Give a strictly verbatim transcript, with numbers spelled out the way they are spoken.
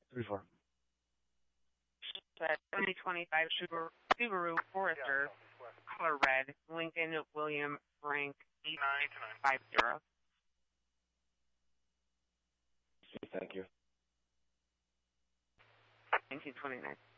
three four. twenty twenty-five Subaru, Subaru Forester, color red, Lincoln William Frank eight nine five zero. Thank you. nineteen twenty-nine.